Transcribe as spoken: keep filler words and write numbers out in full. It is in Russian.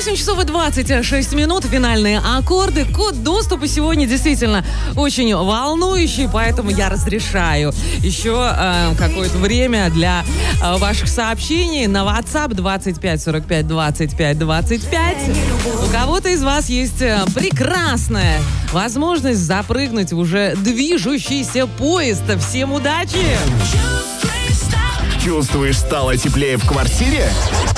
восемь часов и двадцать шесть минут. Финальные аккорды. Код доступа сегодня действительно очень волнующий, поэтому я разрешаю еще э, какое-то время для э, ваших сообщений на WhatsApp двадцать пять сорок пять двадцать пять двадцать пять. У кого-то из вас есть прекрасная возможность запрыгнуть в уже движущийся поезд. Всем удачи! Чувствуешь, стало теплее в квартире?